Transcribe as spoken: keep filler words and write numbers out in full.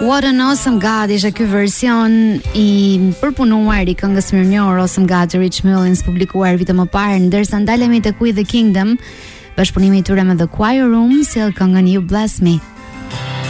What an Awesome God ishte ky version i përpunuar i këngës mirënjohur Awesome God të Rich Mullins, publikuar vite më parë, ndërsa ndalemi tek We the Kingdom, bashkëpunimi i tyre me The Choir Room, sjell këngën You Bless Me.